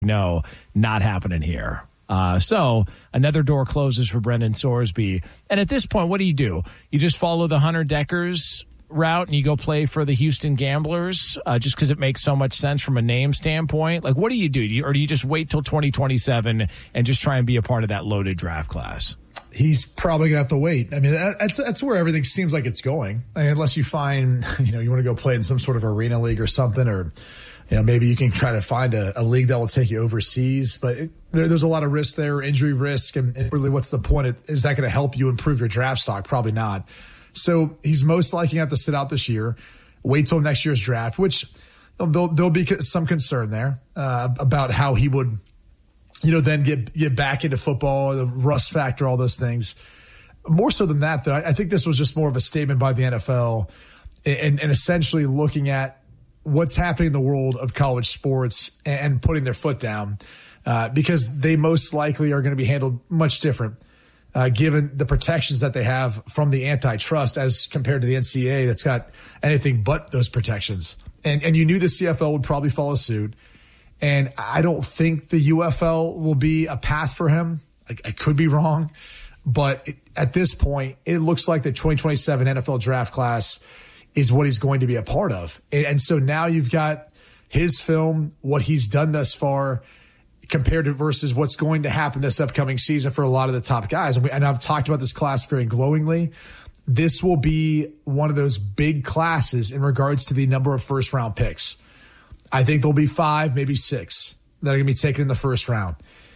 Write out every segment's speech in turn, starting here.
No, not happening here. So another door closes for Brendan Sorsby. And at this point, what do? You just follow the Hunter Dekkers route and you go play for the Houston Gamblers just because it makes so much sense from a name standpoint? Like, what do you do? Or do you just wait till 2027 and just try and be a part of that loaded draft class? He's probably going to have to wait. I mean, that's where everything seems like it's going. I mean, unless you find, you want to go play in some sort of arena league or something, or, maybe you can try to find a league that will take you overseas. But there's a lot of risk there, injury risk. And really, what's the point? Is that going to help you improve your draft stock? Probably not. So he's most likely going to have to sit out this year, wait till next year's draft, which there'll be some concern there about how he would, then get back into football, the rust factor, all those things. More so than that, though, I think this was just more of a statement by the NFL and essentially looking at what's happening in the world of college sports and putting their foot down because they most likely are going to be handled much different given the protections that they have from the antitrust as compared to the NCAA that's got anything but those protections. And you knew the CFL would probably follow suit. And I don't think the UFL will be a path for him. I could be wrong. But at this point, it looks like the 2027 NFL draft class is what he's going to be a part of. And so now you've got his film, what he's done thus far, compared to versus what's going to happen this upcoming season for a lot of the top guys. And I've talked about this class very glowingly. This will be one of those big classes in regards to the number of first-round picks. I think there'll be 5, maybe 6 that are going to be taken in the first round.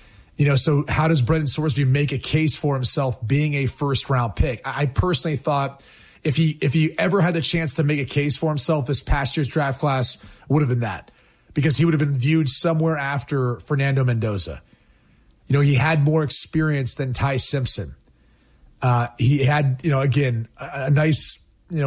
So how does Brendan Sorsby make a case for himself being a first-round pick? I personally thought if he ever had the chance to make a case for himself, this past year's draft class would have been that. Because he would have been viewed somewhere after Fernando Mendoza. He had more experience than Ty Simpson. He had, again, a nice,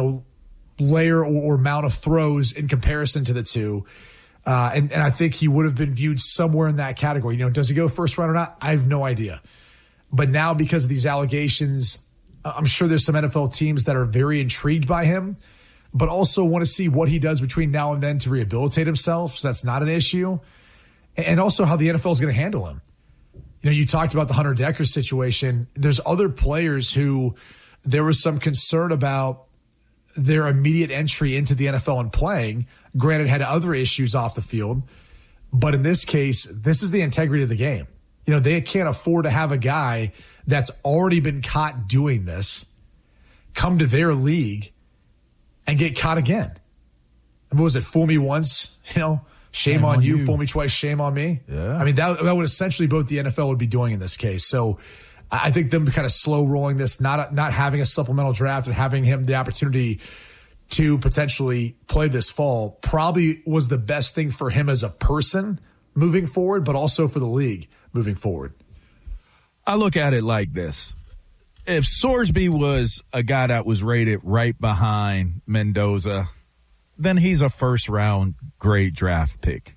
layer or amount of throws in comparison to the two. And I think he would have been viewed somewhere in that category. Does he go first round or not? I have no idea. But now because of these allegations, I'm sure there's some NFL teams that are very intrigued by him, but also want to see what he does between now and then to rehabilitate himself. So that's not an issue. And also how the NFL is going to handle him. You talked about the Hunter Dekkers situation. There's other players who there was some concern about their immediate entry into the NFL and playing. Granted, had other issues off the field. But in this case, this is the integrity of the game. They can't afford to have a guy that's already been caught doing this come to their league and get caught again. And what was it? Fool me once, shame on you. Fool me twice, shame on me. Yeah. I mean, that would essentially what the NFL would be doing in this case. So I think them kind of slow rolling this, not having a supplemental draft and having him the opportunity to potentially play this fall probably was the best thing for him as a person moving forward, but also for the league moving forward. I look at it like this. If Sorsby was a guy that was rated right behind Mendoza, then he's a first-round grade draft pick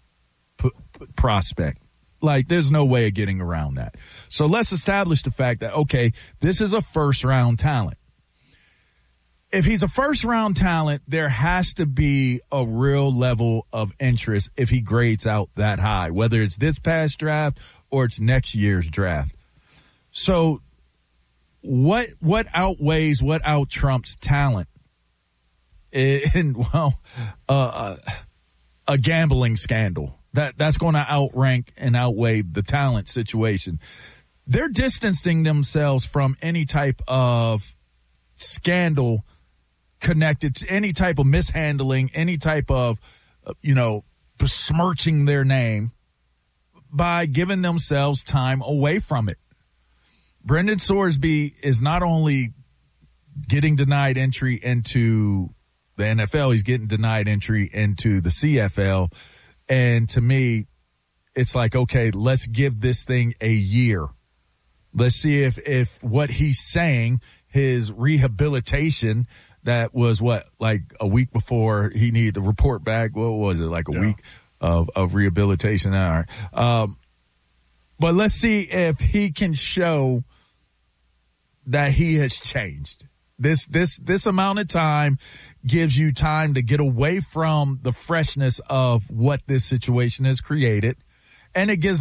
prospect. Like, there's no way of getting around that. So let's establish the fact that, okay, this is a first-round talent. If he's a first-round talent, there has to be a real level of interest if he grades out that high, whether it's this past draft or it's next year's draft. So what outweighs, what out-trumps talent? A gambling scandal. That's going to outrank and outweigh the talent situation. They're distancing themselves from any type of scandal connected to any type of mishandling, any type of, besmirching their name by giving themselves time away from it. Brendan Sorsby is not only getting denied entry into the NFL, he's getting denied entry into the CFL. And to me, it's like, okay, let's give this thing a year. Let's see if what he's saying, his rehabilitation, that was like a week before he needed to report back. What was it? Like a week of rehabilitation. All right. But let's see if he can show that he has changed. This amount of time gives you time to get away from the freshness of what this situation has created and it gives